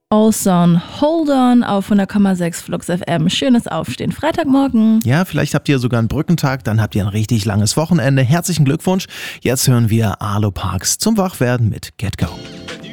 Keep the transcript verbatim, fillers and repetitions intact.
Allsong, Hold On auf hundert Komma sechs Flux F M. Schönes Aufstehen. Freitagmorgen. Ja, vielleicht habt ihr sogar einen Brückentag, dann habt ihr ein richtig langes Wochenende. Herzlichen Glückwunsch. Jetzt hören wir Arlo Parks zum Wachwerden mit Get Go.